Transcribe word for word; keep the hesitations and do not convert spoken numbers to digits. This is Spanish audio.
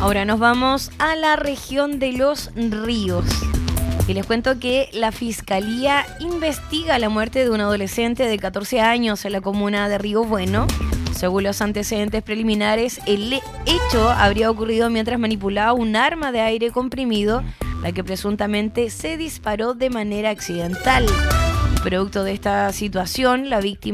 Ahora nos vamos a la región de Los Ríos. Y les cuento que la Fiscalía investiga la muerte de un adolescente de catorce años en la comuna de Río Bueno. Según los antecedentes preliminares, el hecho habría ocurrido mientras manipulaba un arma de aire comprimido, la que presuntamente se disparó de manera accidental. Producto de esta situación, la víctima